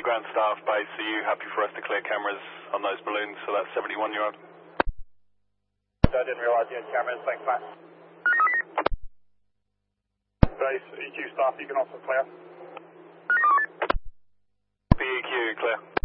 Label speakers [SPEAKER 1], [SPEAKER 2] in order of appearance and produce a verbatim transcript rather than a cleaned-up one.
[SPEAKER 1] ground staff base, are you happy for us to clear cameras on those balloons for that seventy-one year old?
[SPEAKER 2] I didn't realise you had cameras, thanks Matt. Base, E Q staff, you can also clear.
[SPEAKER 1] P E Q, clear.